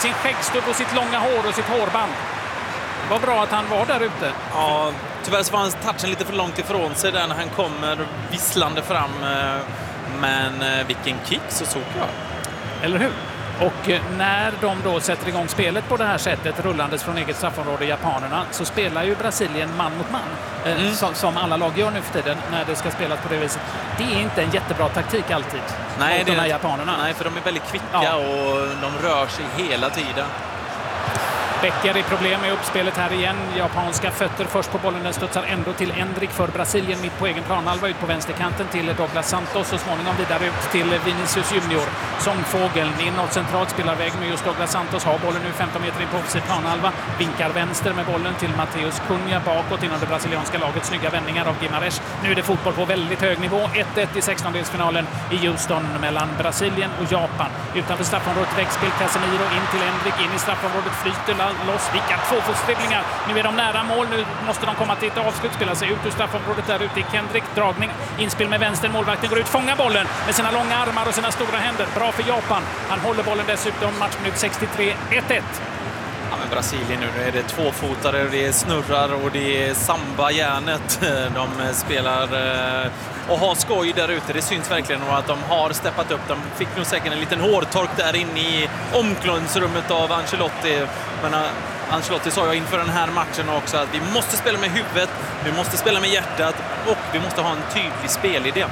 sin skäggstubb och sitt långa hår och sitt hårband. Det var bra att han var där ute. Ja, tyvärr så var hans touchen lite för långt ifrån sig där när han kommer visslande fram. Men vilken kick så såg jag. Eller hur? Och när de då sätter igång spelet på det här sättet, rullandes från eget straffområde, japanerna, så spelar ju Brasilien man mot man. Som alla lag gör nu för tiden när det ska spelas på det viset. Det är inte en jättebra taktik alltid. Nej, mot de här japanerna. Nej, för de är väldigt kvicka och de rör sig hela tiden. Becker i problem med uppspelet här igen. Japanska fötter först på bollen. Den studsar ändå till Endrick för Brasilien mitt på egen planhalva ut på vänsterkanten till Douglas Santos och småningom vidare ut till Vinicius Junior. Sångfågeln inåt centralt spelar väg med just Douglas Santos. Har bollen nu 15 meter in på offensiv planhalva. Vinkar vänster med bollen till Matheus Cunha bakåt inom det brasilianska laget. Snygga vändningar av Guimarães. Nu är det fotboll på väldigt hög nivå. 1-1 i 16-delsfinalen i Houston mellan Brasilien och Japan. Utanför straffområdet väggspel Casemiro in till Endrick. In i straffområdet flyter loss. Vilka tvåfotsdribblingar. Nu är de nära mål. Nu måste de komma till ett avslut. Spela sig ut ur straffområdet där ute i Kendrick. Dragning. Inspel med vänster. Målvakten går ut. Fångar bollen med sina långa armar och sina stora händer. Bra för Japan. Han håller bollen dessutom. Matchminut 63. 1-1. Ja, men Brasilien nu är det tvåfotare, det är snurrar och det är samba-järnet. De spelar och har skoj där ute. Det syns verkligen att de har steppat upp. De fick nog säkert en liten hårtork där inne i omklädningsrummet av Ancelotti. Men Ancelotti sa jag inför den här matchen också att vi måste spela med huvudet, vi måste spela med hjärtat och vi måste ha en tydlig spelidé.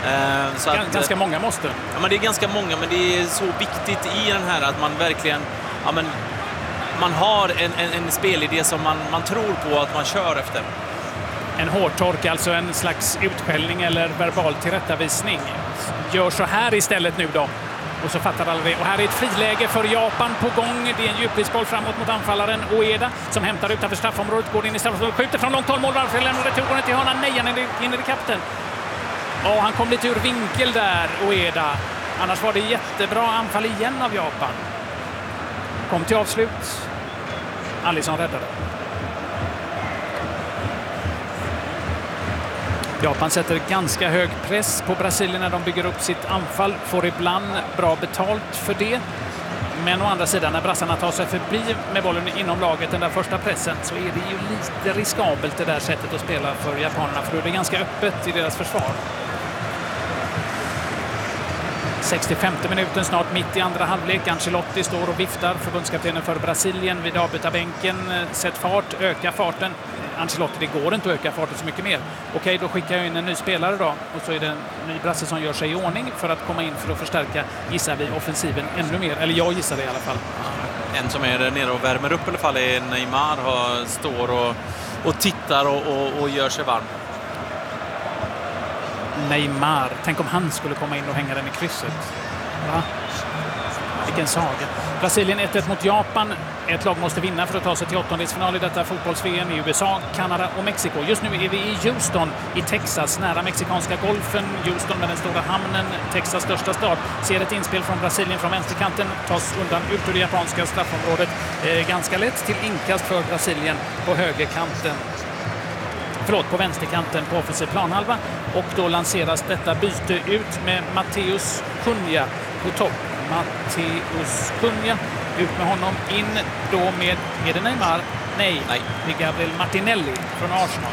Så att, ganska många måste. Ja, men det är ganska många, men det är så viktigt i den här att man verkligen... Ja, men, man har en spelidé som man tror på att man kör efter. En hårtork, alltså en slags utskällning eller verbal tillrättavisning. Gör så här istället nu då. Och så fattar alla det. Och här är ett friläge för Japan på gång. Det är en djupledsboll framåt mot anfallaren Ueda som hämtar utanför straffområdet. Går in i straffområdet, skjuter från långt håll. Målvakt lämnar returen till hörnan. Nej, han är i kapten. Och han kom lite ur vinkel där, Ueda. Annars var det jättebra anfall igen av Japan. Kom till avslut. Alisson räddade. Japan sätter ganska hög press på Brasilien när de bygger upp sitt anfall. Får ibland bra betalt för det. Men å andra sidan, när brassarna tar sig förbi med bollen inom laget, den där första pressen, så är det ju lite riskabelt det där sättet att spela för japanerna. För det är ganska öppet i deras försvar. 65 minuten snart mitt i andra halvlek. Ancelotti står och viftar, förbundskaptenen för Brasilien vid avbytarbänken. Sätt fart, öka farten. Ancelotti, det går inte att öka farten så mycket mer. Okej, då skickar jag in en ny spelare då. Och så är det en ny brasse som gör sig i ordning för att komma in för att förstärka, gissar vi, offensiven ännu mer. Eller jag gissar det i alla fall. En som är nere och värmer upp i alla fall är Neymar. Står och tittar och gör sig varm. Neymar. Tänk om han skulle komma in och hänga den i krysset. Va? Vilken saga. Brasilien 1-1 mot Japan. Ett lag måste vinna för att ta sig till åttondelsfinal i detta fotbolls-VM i USA, Kanada och Mexiko. Just nu är vi i Houston i Texas, nära mexikanska golfen. Houston med den stora hamnen, Texas största stad. Ser ett inspel från Brasilien från vänsterkanten. Tas undan ut ur det japanska straffområdet. Ganska lätt till inkast för Brasilien på högerkanten. På vänsterkanten på offensiv planhalva. Och då lanseras detta byte ut med Matheus Cunha på topp. Matheus Cunha ut med honom, in då med, är det Neymar? Nej, det är Gabriel Martinelli från Arsenal.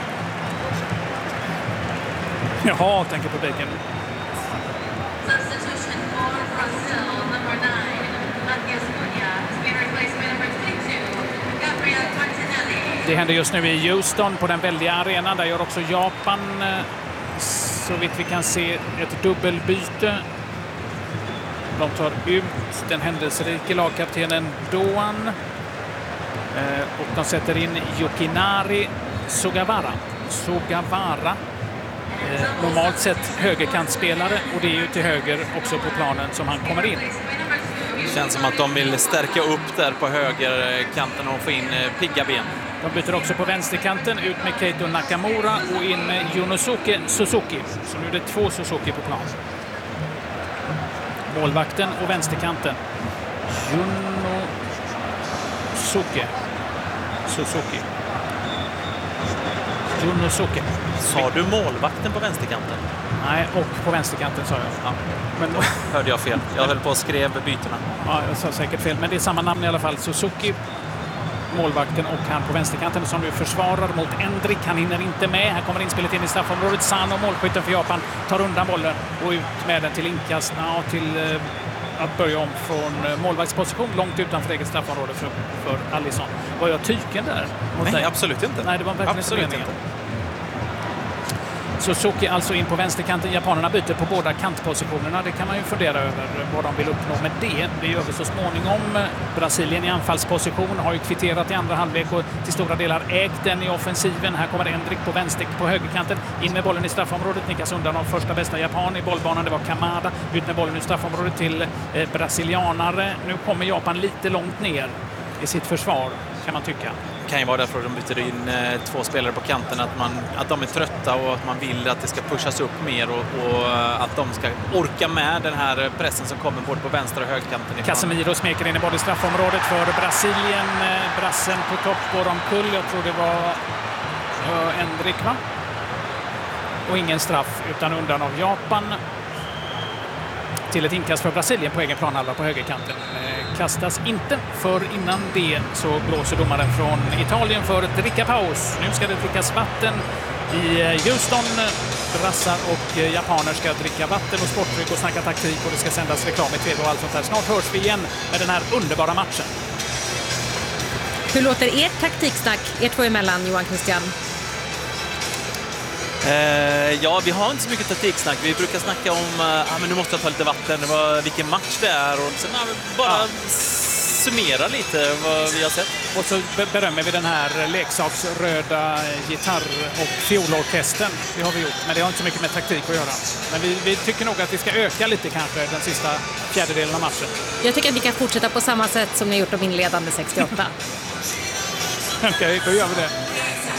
Jaha, tänker publiken. Substitution for Brazil, number 9, Matheus Cunha, to be replaced by number 22, Gabriel Martinelli. Det händer just nu i Houston på den väldiga arenan. Där gör också Japan, så vitt vi kan se, ett dubbelbyte. De tar ut den händelserike lagkaptenen Doan. Och de sätter in Yukinari Sugawara. Normalt sett högerkantspelare, och det är ju till höger också på planen som han kommer in. Det känns som att de vill stärka upp där på högerkanten och få in pigga ben. De byter också på vänsterkanten, ut med Keito Nakamura och in med Yunosuke Suzuki. Så nu är det 2 Suzuki på plan. Målvakten och vänsterkanten. Yunosuke. Sa du målvakten på vänsterkanten? Nej, och på vänsterkanten sa jag. Ja. Men Hörde jag fel? Jag höll på att skrev bytena. ja, jag sa säkert fel, men det är samma namn i alla fall. Suzuki, målvakten, och han på vänsterkanten som nu försvarar mot Endrik. Han hinner inte med. Här kommer inspelet in i straffområdet. Sano, målskytten för Japan, tar undan bollen och ut med den till inkast. Till att börja om från målvaktsposition långt utanför eget straffområde för Alisson. Var jag tyken där? Nej, absolut inte. Nej, det var verkligen absolut inte. inte. Suzuki alltså in på vänsterkanten. Japanerna byter på båda kantpositionerna. Det kan man ju fundera över vad de vill uppnå med det. Det gör vi så småningom. Brasilien i anfallsposition har ju kvitterat i andra halvlek och till stora delar ägt den i offensiven. Här kommer Endrik på högerkanten. In med bollen i straffområdet. Nickas undan av första bästa japan i bollbanan. Det var Kamada. Ut med bollen i straffområdet till brasilianare. Nu kommer Japan lite långt ner i sitt försvar, kan man tycka. Kan ju vara därför de byter in två spelare på kanten, att de är trötta och att man vill att det ska pushas upp mer och att de ska orka med den här pressen som kommer både på vänster och högerkanten. Casemiro smeker in i både straffområdet för Brasilien. Brassen på topp går omkull. Jag tror det var Endrik, va? Och ingen straff utan undan av Japan. Till ett inkast för Brasilien på egen planhalva på högerkanten. Kastas inte, för innan det så blåser domaren från Italien för att dricka paus. Nu ska det drickas vatten i Houston. Brassar och japaner ska dricka vatten och sportdryck och snacka taktik, och det ska sändas reklam i tv och allt sånt där. Snart hörs vi igen med den här underbara matchen. Hur låter ert taktiksnack, er två emellan, Johan Christian? Ja, vi har inte så mycket taktiksnack. Vi brukar snacka om men nu måste jag ta lite vatten, vilken match det är, och sen bara summera lite vad vi har sett. Och så berömmer vi den här leksaksröda gitarr- och fiolorkestern. Det har vi gjort, men det har inte så mycket med taktik att göra. Men vi tycker nog att vi ska öka lite kanske den sista fjärdedelen av matchen. Jag tycker att vi kan fortsätta på samma sätt som ni gjort de inledande 68. Okej, då gör vi det.